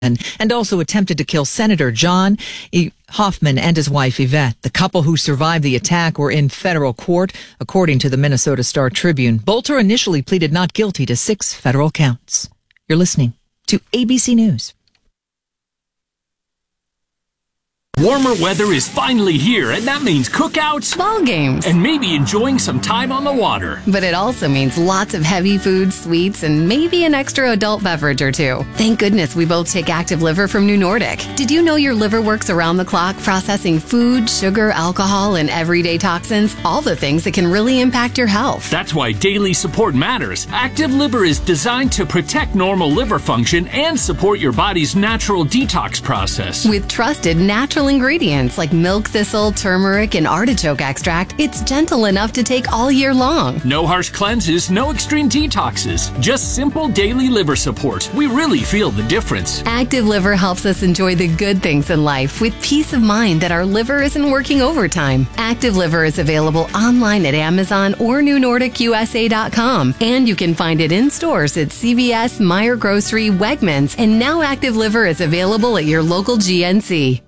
and also attempted to kill Senator John Hoffman and his wife Yvette. The couple who survived the attack were in federal court, according to the Minnesota Star Tribune. Bolter initially pleaded not guilty to 6 federal counts. You're listening to ABC News. Warmer weather is finally here, and that means cookouts, ball games, and maybe enjoying some time on the water. But it also means lots of heavy foods, sweets, and maybe an extra adult beverage or two. Thank goodness we both take Active Liver from New Nordic. Did you know your liver works around the clock processing food, sugar, alcohol, and everyday toxins? All the things that can really impact your health. That's why daily support matters. Active Liver is designed to protect normal liver function and support your body's natural detox process. With trusted natural ingredients like milk thistle, turmeric, and artichoke extract, it's gentle enough to take all year long. No harsh cleanses, no extreme detoxes, just simple daily liver support. We really feel the difference. Active Liver helps us enjoy the good things in life with peace of mind that our liver isn't working overtime. Active Liver is available online at Amazon or NewNordicUSA.com, and you can find it in stores at CVS, Meijer Grocery, Wegmans, and now Active Liver is available at your local GNC.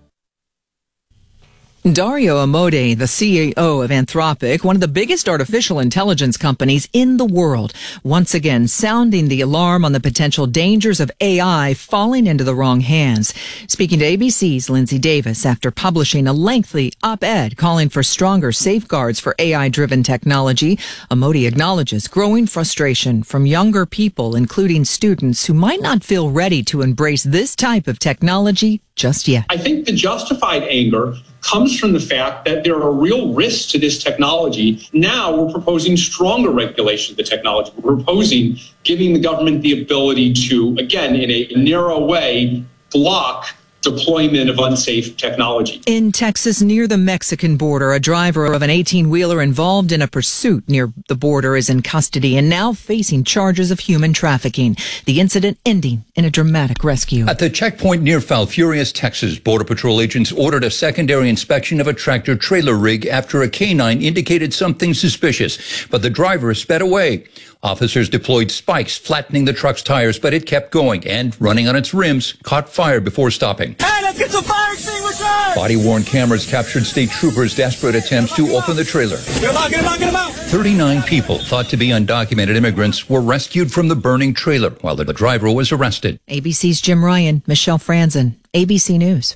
Dario Amodei, the CEO of Anthropic, one of the biggest artificial intelligence companies in the world, once again sounding the alarm on the potential dangers of AI falling into the wrong hands. Speaking to ABC's Lindsay Davis after publishing a lengthy op-ed calling for stronger safeguards for AI-driven technology, Amodei acknowledges growing frustration from younger people, including students, who might not feel ready to embrace this type of technology just yet. I think the justified anger comes from the fact that there are real risks to this technology. Now we're proposing stronger regulation of the technology. We're proposing giving the government the ability to, again, in a narrow way, block deployment of unsafe technology. In Texas, near the Mexican border, a driver of an 18-wheeler involved in a pursuit near the border is in custody and now facing charges of human trafficking. The incident ending in a dramatic rescue. At the checkpoint near Falfurrias, Texas, Border Patrol agents ordered a secondary inspection of a tractor-trailer rig after a canine indicated something suspicious, but the driver sped away. Officers deployed spikes, flattening the truck's tires, but it kept going and, running on its rims, caught fire before stopping. Hey, let's get some fire extinguishers! Body-worn cameras captured state troopers' desperate attempts to open the trailer. Get him out, get him out, get him out! 39 people, thought to be undocumented immigrants, were rescued from the burning trailer while the driver was arrested. ABC's Jim Ryan, Michelle Franzen, ABC News.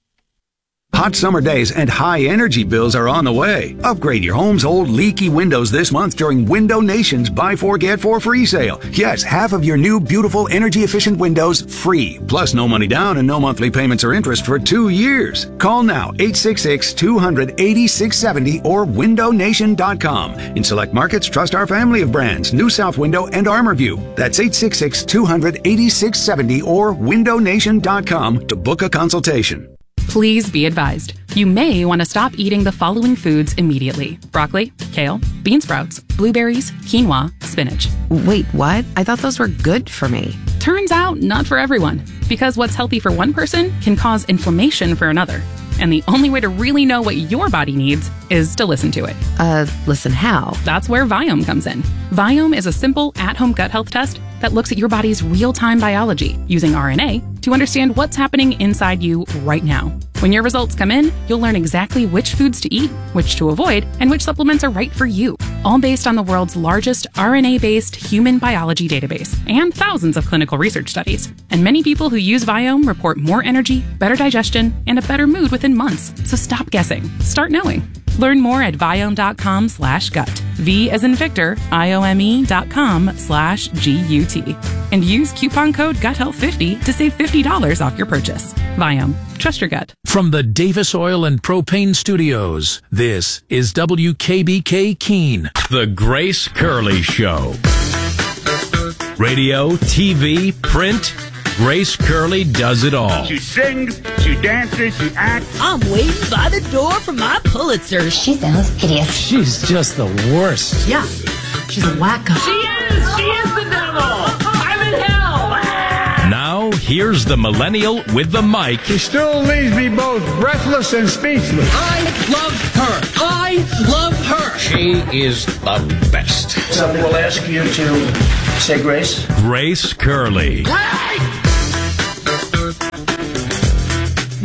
Hot summer days and high energy bills are on the way. Upgrade your home's old leaky windows this month during Window Nation's Buy 4 Get 4 free sale. Yes, half of your new beautiful energy efficient windows free. Plus no money down and no monthly payments or interest for 2 years. Call now 866-200-8670 or windownation.com. In select markets, trust our family of brands, New South Window and ArmorView. That's 866-200-8670 or windownation.com to book a consultation. Please be advised, you may want to stop eating the following foods immediately: broccoli, kale, bean sprouts, blueberries, quinoa, spinach. Wait, what? I thought those were good for me. Turns out, not for everyone, because what's healthy for one person can cause inflammation for another. And the only way to really know what your body needs is to listen to it. Listen how? That's where Viome comes in. Viome is a simple, at-home gut health test that looks at your body's real-time biology using RNA to understand what's happening inside you right now. When your results come in, you'll learn exactly which foods to eat, which to avoid, and which supplements are right for you, all based on the world's largest RNA-based human biology database and thousands of clinical research studies. And many people who use Viome report more energy, better digestion, and a better mood within months. So stop guessing. Start knowing. Learn more at Viome.com/gut. V as in Victor, IOME.com/GUT. And use coupon code GUTHEALTH50 to save $50 off your purchase. Viome. Trust your gut. From the Davis Oil and Propane Studios, this is WKBK Keene. The Grace Curley Show. Radio, TV, print. Grace Curley does it all. She sings, she dances, she acts. I'm waiting by the door for my Pulitzer. She sounds hideous. She's just the worst. Yeah, she's a wacko. She is the devil. I'm in hell. Now, here's the millennial with the mic. She still leaves me both breathless and speechless. I love her. I love her. She is the best. Somebody will ask you to say grace. Grace Curley. Grace!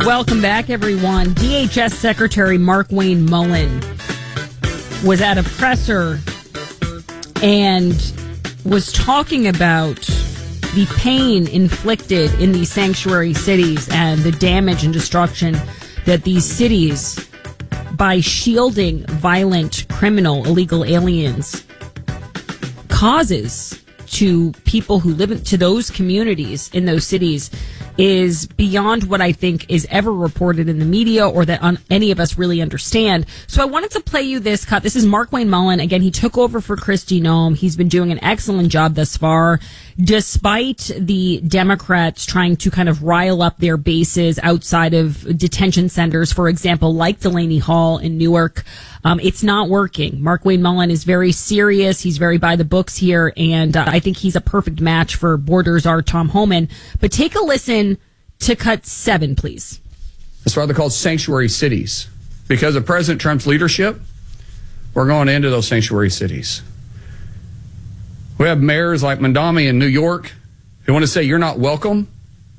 Welcome back, everyone. DHS Secretary Markwayne Mullin was at a presser and was talking about the pain inflicted in these sanctuary cities and the damage and destruction that these cities, by shielding violent, criminal, illegal aliens, causes to people who live to those communities in those cities is beyond what I think is ever reported in the media or that any of us really understand. So I wanted to play you this cut. This is Markwayne Mullin. Again, he took over for Kristi Noem. He's been doing an excellent job thus far, despite the Democrats trying to kind of rile up their bases outside of detention centers, for example, like Delaney Hall in Newark. It's not working. Markwayne Mullin is very serious. He's very by the books here, and I think he's a perfect match for Border Czar Tom Homan. But take a listen to cut 7, please. That's why they're called sanctuary cities. Because of President Trump's leadership, we're going into those sanctuary cities. We have mayors like Mondami in New York who want to say you're not welcome.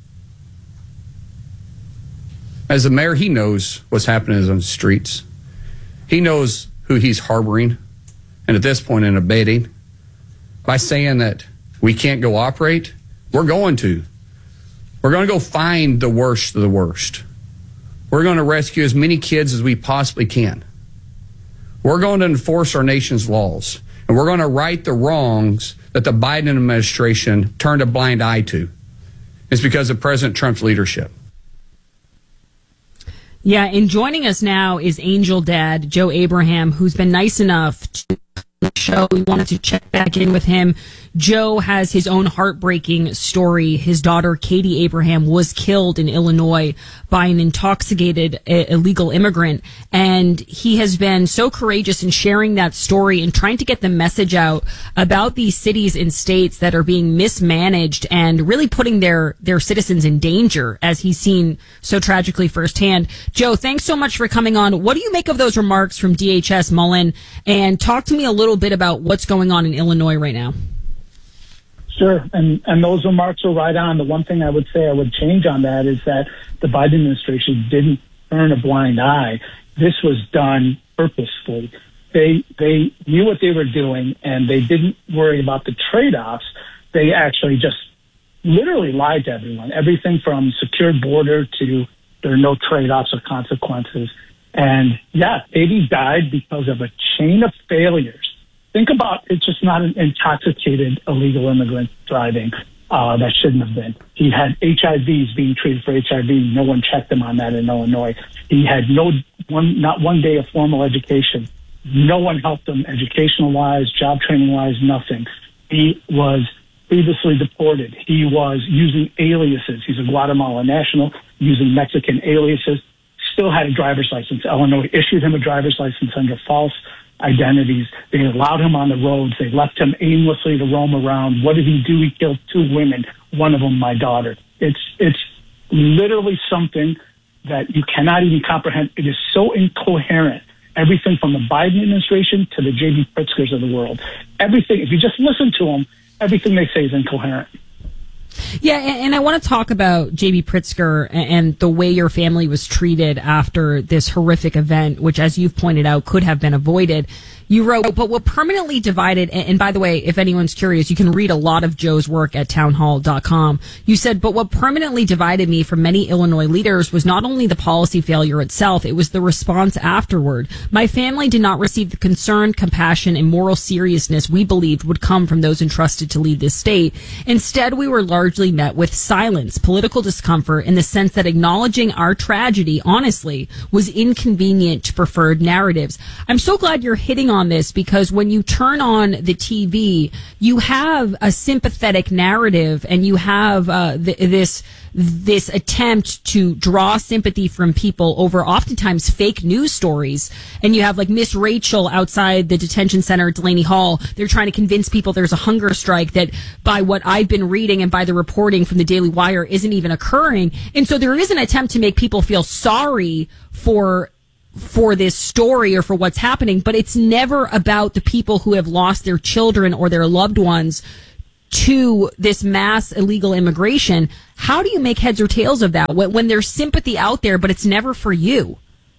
As a mayor, he knows what's happening on the streets. He knows who he's harboring, and at this point in abating. By saying that we can't go operate, we're going to. We're going to go find the worst of the worst. We're going to rescue as many kids as we possibly can. We're going to enforce our nation's laws, and we're going to right the wrongs that the Biden administration turned a blind eye to. It's because of President Trump's leadership. Yeah, and joining us now is Angel Dad, Joe Abraham, who's been nice enough to the show. We wanted to check back in with him. Joe has his own heartbreaking story. His daughter, Katie Abraham, was killed in Illinois by an intoxicated illegal immigrant. And he has been so courageous in sharing that story and trying to get the message out about these cities and states that are being mismanaged and really putting their citizens in danger, as he's seen so tragically firsthand. Joe, thanks so much for coming on. What do you make of those remarks from DHS Mullin? And talk to me a little bit about what's going on in Illinois right now. Sure, and those remarks are right on. The one thing I would say I would change on that is that the Biden administration didn't turn a blind eye. This was done purposefully. They knew what they were doing, and they didn't worry about the trade-offs. They actually just literally lied to everyone. Everything from secured border to there are no trade-offs or consequences. And yeah, Katie died because of a chain of failures. Think about it's just not an intoxicated illegal immigrant driving that shouldn't have been. He had HIVs being treated for HIV. No one checked him on that in Illinois. He had not one day of formal education. No one helped him educational-wise, job training-wise, nothing. He was previously deported. He was using aliases. He's a Guatemalan national using Mexican aliases. Still had a driver's license. Illinois issued him a driver's license under false identities. They allowed him on the roads. They left him aimlessly to roam around. What did he do? He killed 2 women, one of them my daughter. It's literally something that you cannot even comprehend. It is so incoherent. Everything from the Biden administration to the J.B. Pritzkers of the world. Everything, if you just listen to them, everything they say is incoherent. Yeah, and I want to talk about J.B. Pritzker and the way your family was treated after this horrific event, which, as you've pointed out, could have been avoided. You wrote, but what permanently divided, and by the way, if anyone's curious, you can read a lot of Joe's work at townhall.com. You said, but what permanently divided me from many Illinois leaders was not only the policy failure itself, it was the response afterward. My family did not receive the concern, compassion, and moral seriousness we believed would come from those entrusted to lead this state. Instead, we were largely met with silence, political discomfort, in the sense that acknowledging our tragedy, honestly, was inconvenient to preferred narratives. I'm so glad you're hitting on this, because when you turn on the TV, you have a sympathetic narrative, and you have this attempt to draw sympathy from people over oftentimes fake news stories. And you have like Miss Rachel outside the detention center at Delaney Hall. They're trying to convince people there's a hunger strike that, by what I've been reading and by the reporting from the Daily Wire, isn't even occurring. And so there is an attempt to make people feel sorry for this story or for what's happening, but it's never about the people who have lost their children or their loved ones to this mass illegal immigration. How do you make heads or tails of that when there's sympathy out there, but it's never for you?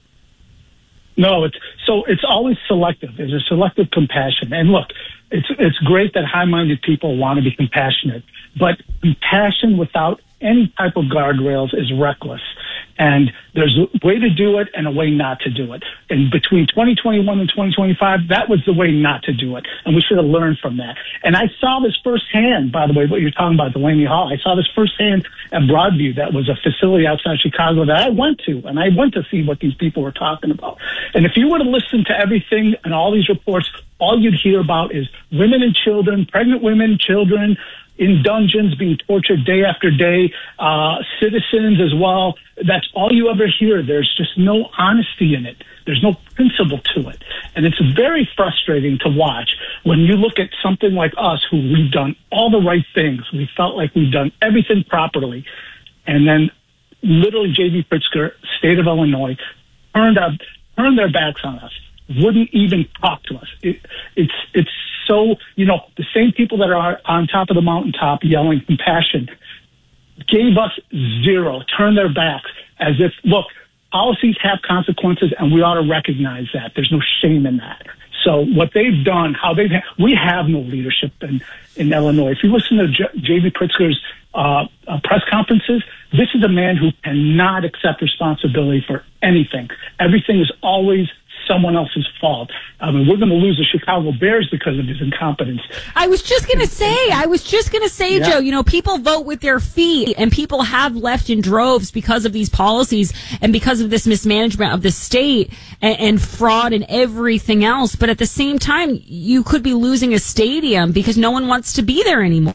No, it's always selective. There's a selective compassion. And look, it's great that high-minded people want to be compassionate, but compassion without any type of guardrails is reckless. And there's a way to do it and a way not to do it. And between 2021 and 2025, that was the way not to do it. And we should have learned from that. And I saw this firsthand, by the way, what you're talking about, Delaney Hall. I saw this firsthand at Broadview. That was a facility outside Chicago that I went to. And I went to see what these people were talking about. And if you were to listen to everything and all these reports, all you'd hear about is women and children, pregnant women, children, in dungeons being tortured day after day, citizens as well. That's all you ever hear. There's just no honesty in it. There's no principle to it. And it's very frustrating to watch when you look at something like us, who we've done all the right things. We felt like we've done everything properly. And then literally J.B. Pritzker, state of Illinois, turned their backs on us, wouldn't even talk to us. It's so, the same people that are on top of the mountaintop yelling compassion gave us zero, turned their backs as if, look, policies have consequences and we ought to recognize that. There's no shame in that. So what they've done, we have no leadership in Illinois. If you listen to J.B. Pritzker's press conferences, this is a man who cannot accept responsibility for anything. Everything is always someone else's fault. I mean, we're going to lose the Chicago Bears because of his incompetence. I was just going to say, yeah. Joe, people vote with their feet, and people have left in droves because of these policies and because of this mismanagement of the state and fraud and everything else. But at the same time, you could be losing a stadium because no one wants to be there anymore.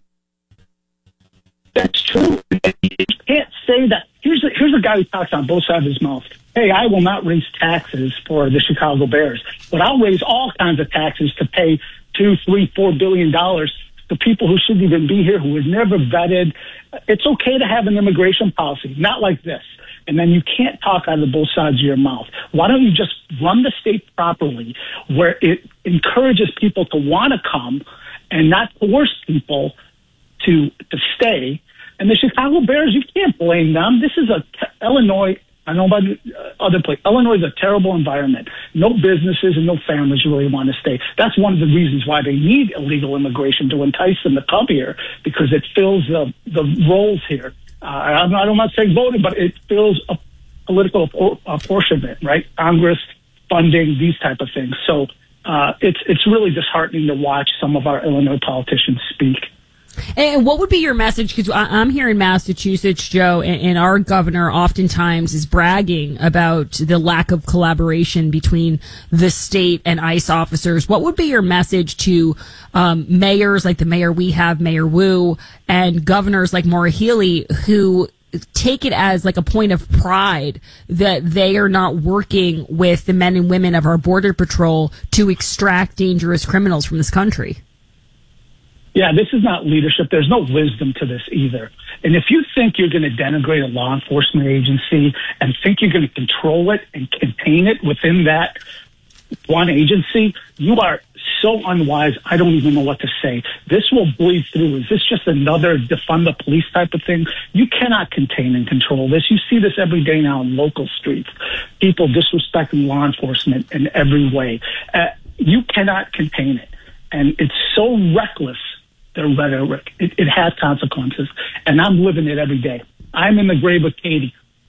That's true. You can't say that. Here's a guy who talks on both sides of his mouth. Hey, I will not raise taxes for the Chicago Bears, but I'll raise all kinds of taxes to pay $2, $3, $4 billion to people who shouldn't even be here, who was never vetted. It's okay to have an immigration policy, not like this. And then you can't talk out of both sides of your mouth. Why don't you just run the state properly, where it encourages people to want to come and not coerce people to stay? And the Chicago Bears, you can't blame them. This is Illinois. I know about other places. Illinois is a terrible environment. No businesses and no families really want to stay. That's one of the reasons why they need illegal immigration, to entice them to come here, because it fills the roles here. I'm not saying voting, but it fills a political apportionment, right? Congress, funding, these type of things. So it's really disheartening to watch some of our Illinois politicians speak. And what would be your message? Because I'm here in Massachusetts, Joe, and our governor oftentimes is bragging about the lack of collaboration between the state and ICE officers. What would be your message to mayors like the mayor we have, Mayor Wu, and governors like Maura Healey, who take it as like a point of pride that they are not working with the men and women of our Border Patrol to extract dangerous criminals from this country? Yeah, this is not leadership. There's no wisdom to this either. And if you think you're going to denigrate a law enforcement agency and think you're going to control it and contain it within that one agency, you are so unwise. I don't even know what to say. This will bleed through. Is this just another defund the police type of thing? You cannot contain and control this. You see this every day now in local streets. People disrespecting law enforcement in every way. You cannot contain it. And it's so reckless, their rhetoric. It has consequences. And I'm living it every day. I'm in the grave of Katie.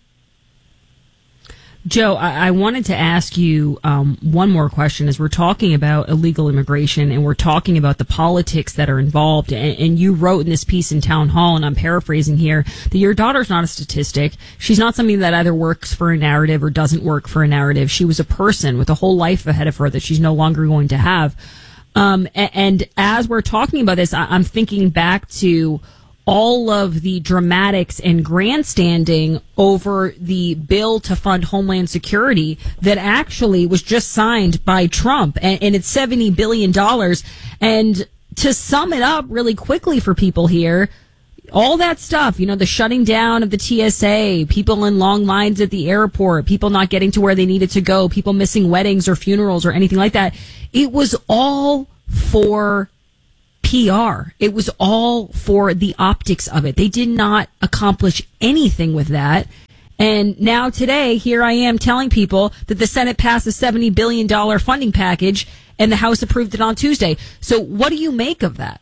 Joe, I wanted to ask you one more question as we're talking about illegal immigration and we're talking about the politics that are involved. And you wrote in this piece in Town Hall, and I'm paraphrasing here, that your daughter's not a statistic. She's not something that either works for a narrative or doesn't work for a narrative. She was a person with a whole life ahead of her that she's no longer going to have. And as we're talking about this, I'm thinking back to all of the dramatics and grandstanding over the bill to fund Homeland Security that actually was just signed by Trump, and it's $70 billion. And to sum it up really quickly for people here, all that stuff, the shutting down of the TSA, people in long lines at the airport, people not getting to where they needed to go, people missing weddings or funerals or anything like that, it was all for PR. It was all for the optics of it. They did not accomplish anything with that. And now today, here I am telling people that the Senate passed a $70 billion funding package and the House approved it on Tuesday. So what do you make of that?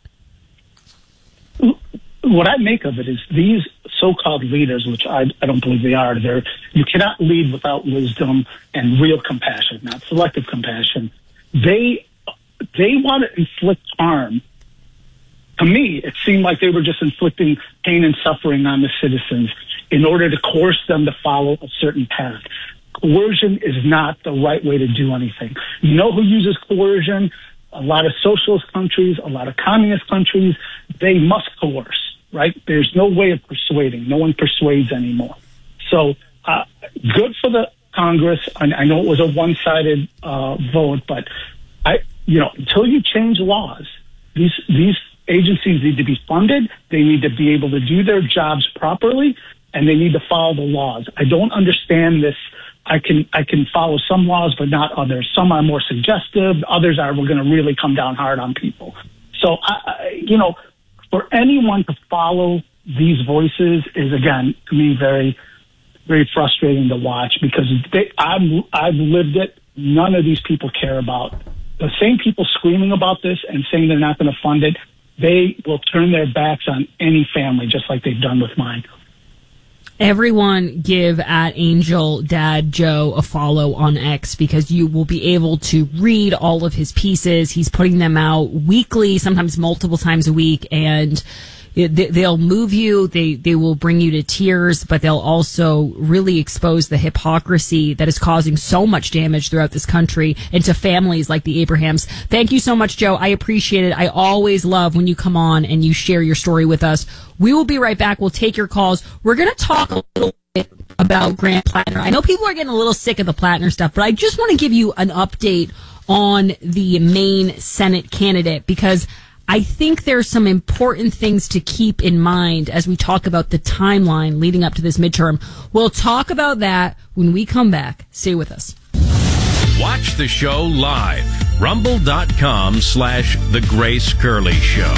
What I make of it is these so-called leaders, which I don't believe they are, you cannot lead without wisdom and real compassion, not selective compassion. They want to inflict harm. To me, it seemed like they were just inflicting pain and suffering on the citizens in order to coerce them to follow a certain path. Coercion is not the right way to do anything. You know who uses coercion? A lot of socialist countries, a lot of communist countries, they must coerce, right? There's no way of persuading. No one persuades anymore. So good for the Congress. I know it was a one-sided vote, but until you change laws, these agencies need to be funded. They need to be able to do their jobs properly, and they need to follow the laws. I don't understand this. I can follow some laws, but not others. Some are more suggestive. Others are, we're going to really come down hard on people. So, for anyone to follow these voices is, again, to me, very, very frustrating to watch because I've lived it. None of these people care about. The same people screaming about this and saying they're not going to fund it, they will turn their backs on any family, just like they've done with mine. Everyone give @Angel Dad Joe a follow on X because you will be able to read all of his pieces. He's putting them out weekly, sometimes multiple times a week, and they'll move you. They will bring you to tears, but they'll also really expose the hypocrisy that is causing so much damage throughout this country and to families like the Abrahams. Thank you so much, Joe. I appreciate it. I always love when you come on and you share your story with us. We will be right back. We'll take your calls. We're going to talk a little bit about Grant Plattner. I know people are getting a little sick of the Plattner stuff, but I just want to give you an update on the Maine Senate candidate because I think there's some important things to keep in mind as we talk about the timeline leading up to this midterm. We'll talk about that when we come back. Stay with us. Watch the show live. Rumble.com/The Grace Curley Show.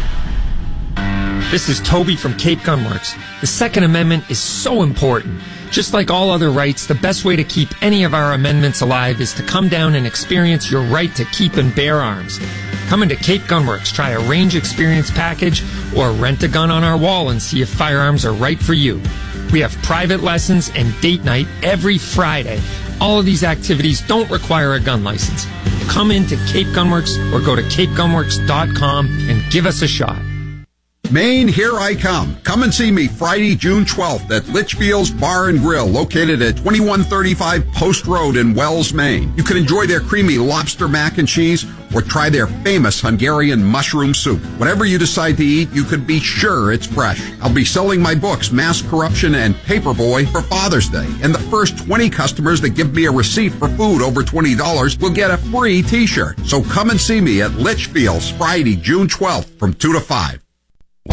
This is Toby from Cape Gunworks. The Second Amendment is so important. Just like all other rights, the best way to keep any of our amendments alive is to come down and experience your right to keep and bear arms. Come into Cape Gunworks, try a range experience package, or rent a gun on our wall and see if firearms are right for you. We have private lessons and date night every Friday. All of these activities don't require a gun license. Come into Cape Gunworks or go to capegunworks.com and give us a shot. Maine, here I come. Come and see me Friday, June 12th at Litchfield's Bar and Grill, located at 2135 Post Road in Wells, Maine. You can enjoy their creamy lobster mac and cheese or try their famous Hungarian mushroom soup. Whatever you decide to eat, you can be sure it's fresh. I'll be selling my books, Mass Corruption and Paperboy, for Father's Day. And the first 20 customers that give me a receipt for food over $20 will get a free t-shirt. So come and see me at Litchfield's Friday, June 12th from 2 to 5.